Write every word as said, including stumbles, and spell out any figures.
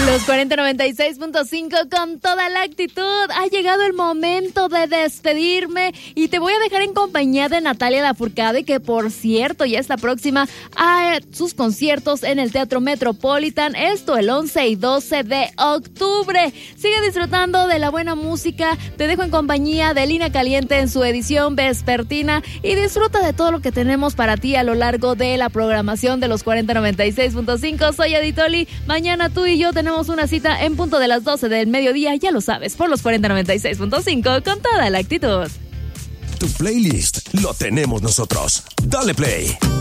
Los cuarenta noventa y seis punto cinco con toda la actitud. Ha llegado el momento de despedirme y te voy a dejar en compañía de Natalia Lafourcade, que por cierto ya está próxima a sus conciertos en el Teatro Metropolitan. Esto el once y doce de octubre. Sigue disfrutando de la buena música. Te dejo en compañía de Línea Caliente en su edición vespertina y disfruta de todo lo que tenemos para ti a lo largo de la programación de los cuarenta noventa y seis punto cinco. Soy Aditoli. Mañana tú y yo tenemos una cita en punto de las doce del mediodía, ya lo sabes, por los cuarenta noventa y seis punto cinco con toda la actitud. Tu playlist lo tenemos nosotros. Dale play.